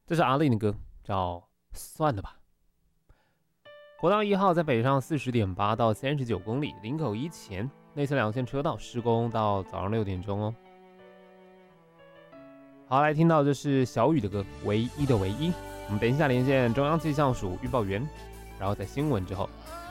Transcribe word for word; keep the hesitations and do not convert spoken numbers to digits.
这是阿令的歌，叫算了吧。国道一号在北上四十点八到三十九公里，林口一前内侧两线车道施工到早上六点钟哦。好，来听到这是小雨的歌，唯一的唯一。我们等一下连线中央气象署预报员，然后在新闻之后